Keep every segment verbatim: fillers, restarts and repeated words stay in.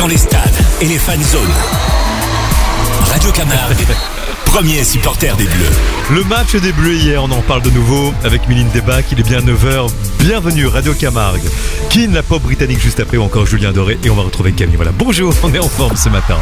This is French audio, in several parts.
dans les stades et les fan zones. Radio Camargue, premier supporter des Bleus. Le match des Bleus hier, on en parle de nouveau avec Mylène Debac, il est bien neuf heures. Bienvenue Radio Camargue. Keane, la pop britannique juste après, ou encore Julien Doré, et on va retrouver Camille. Voilà, bonjour, on est en forme ce matin.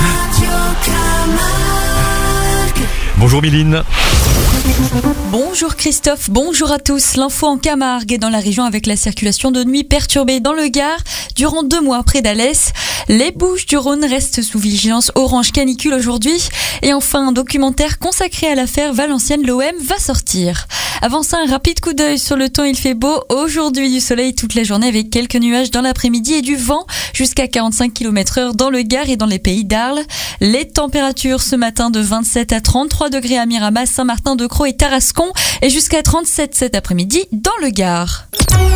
Bonjour Mylène. Bonjour Christophe, bonjour à tous. L'info en Camargue et dans la région avec la circulation de nuit perturbée dans le Gard durant deux mois près d'Alès. Les Bouches-du-Rhône restent sous vigilance orange canicule aujourd'hui. Et enfin, un documentaire consacré à l'affaire Valenciennes-l'O M va sortir. Avant ça, un rapide coup d'œil sur le temps, il fait beau. Aujourd'hui, du soleil toute la journée avec quelques nuages dans l'après-midi et du vent jusqu'à quarante-cinq kilomètres heure dans le Gard et dans les pays d'Arles. Les températures ce matin de vingt-sept à trente-trois degrés à Miramas, Saint-Martin-de-Crau et Tarascon et jusqu'à trente-sept cet après-midi dans le Gard.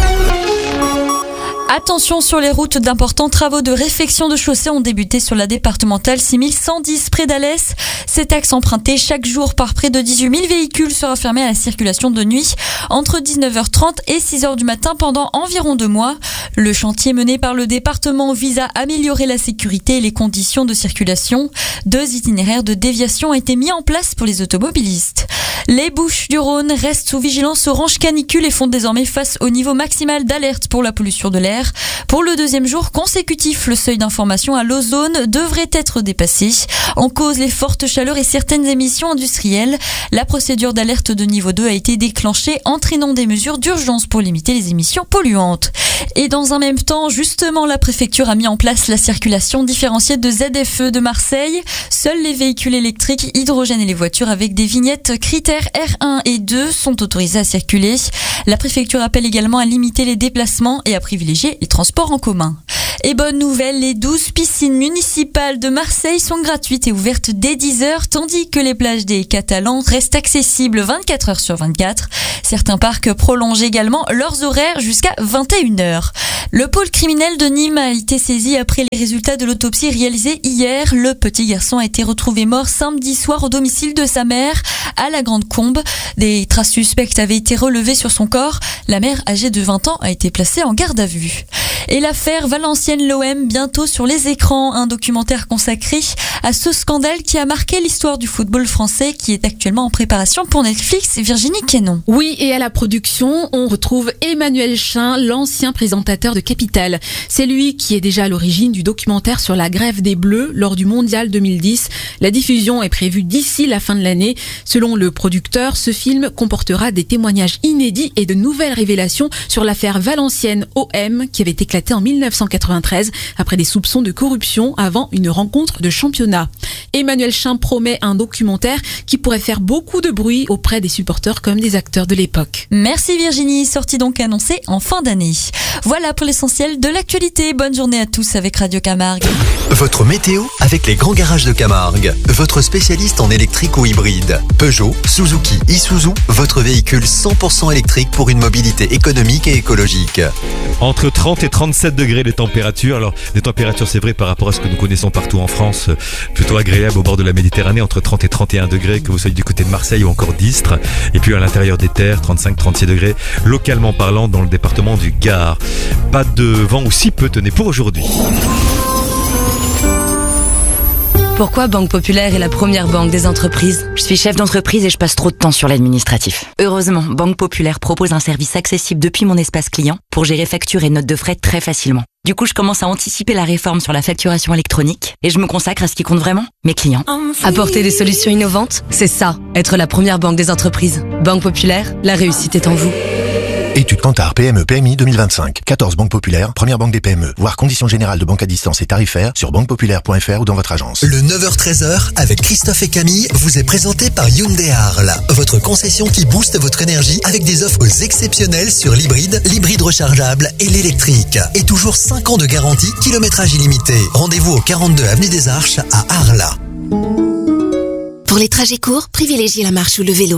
Attention sur les routes, d'importants travaux de réfection de chaussées ont débuté sur la départementale six mille cent dix près d'Alès. Cet axe emprunté chaque jour par près de dix-huit mille véhicules sera fermé à la circulation de nuit entre dix-neuf heures trente et six heures du matin pendant environ deux mois. Le chantier mené par le département vise à améliorer la sécurité et les conditions de circulation. Deux itinéraires de déviation ont été mis en place pour les automobilistes. Les Bouches-du-Rhône restent sous vigilance orange canicule et font désormais face au niveau maximal d'alerte pour la pollution de l'air. Pour le deuxième jour consécutif, le seuil d'information à l'ozone devrait être dépassé. En cause, les fortes chaleurs et certaines émissions industrielles. La procédure d'alerte de niveau deux a été déclenchée, entraînant des mesures d'urgence pour limiter les émissions polluantes. Et dans un même temps, justement, la préfecture a mis en place la circulation différenciée de Z F E de Marseille. Seuls les véhicules électriques, hydrogène et les voitures avec des vignettes critères R un et deux sont autorisés à circuler. La préfecture appelle également à limiter les déplacements et à privilégier les transports en commun. Et bonne nouvelle, les douze piscines municipales de Marseille sont gratuites et ouvertes dès dix heures, tandis que les plages des Catalans restent accessibles vingt-quatre heures sur vingt-quatre. Certains parcs prolongent également leurs horaires jusqu'à vingt et une heures. Le pôle criminel de Nîmes a été saisi après les résultats de l'autopsie réalisée hier. Le petit garçon a été retrouvé mort samedi soir au domicile de sa mère à la Grande Combe. Des traces suspectes avaient été relevées sur son corps. La mère, âgée de vingt ans, a été placée en garde à vue. Et l'affaire Valenciennes-l'O M bientôt sur les écrans. Un documentaire consacré à ce scandale qui a marqué l'histoire du football français qui est actuellement en préparation pour Netflix. Virginie Quénon. Oui, et à la production, on retrouve Emmanuel Chin, l'ancien présentateur de Capital. C'est lui qui est déjà à l'origine du documentaire sur la grève des Bleus lors du Mondial deux mille dix. La diffusion est prévue d'ici la fin de l'année. Selon le producteur, ce film comportera des témoignages inédits et de nouvelles révélations sur l'affaire Valenciennes-O M qui avait éclaté en mille neuf cent quatre-vingt-treize après des soupçons de corruption avant une rencontre de championnat. Emmanuel Chin promet un documentaire qui pourrait faire beaucoup de bruit auprès des supporters comme des acteurs de l'époque. Merci Virginie, sortie donc annoncée en fin d'année. Voilà pour l'essentiel de l'actualité. Bonne journée à tous avec Radio Camargue. Votre météo avec les grands garages de Camargue. Votre spécialiste en électrique ou hybride. Peugeot, Suzuki, Isuzu, votre véhicule cent pour cent électrique pour une mobilité économique et écologique. Entre trente et trente-sept degrés les températures. Alors, des températures, c'est vrai, par rapport à ce que nous connaissons partout en France, plutôt agréable au bord de la Méditerranée, entre trente et trente et un degrés, que vous soyez du côté de Marseille ou encore d'Istres. Et puis à l'intérieur des terres, trente-cinq à trente-six degrés, localement parlant, dans le département du Gard. Pas de vent ou si peu, tenez, pour aujourd'hui. Pourquoi Banque Populaire est la première banque des entreprises ? Je suis chef d'entreprise et je passe trop de temps sur l'administratif. Heureusement, Banque Populaire propose un service accessible depuis mon espace client pour gérer factures et notes de frais très facilement. Du coup, je commence à anticiper la réforme sur la facturation électronique et je me consacre à ce qui compte vraiment, mes clients. Apporter des solutions innovantes, c'est ça, être la première banque des entreprises. Banque Populaire, la réussite est en vous. Étude Kantar P M E P M I deux mille vingt-cinq. quatorze banques populaires, première banque des P M E. Voir conditions générales de banque à distance et tarifaires sur banque populaire point f r ou dans votre agence. Le neuf heures treize heures avec Christophe et Camille vous est présenté par Hyundai Arles. Votre concession qui booste votre énergie avec des offres exceptionnelles sur l'hybride, l'hybride rechargeable et l'électrique. Et toujours cinq ans de garantie, kilométrage illimité. Rendez-vous au quarante-deux avenue des Arches à Arles. Pour les trajets courts, privilégiez la marche ou le vélo.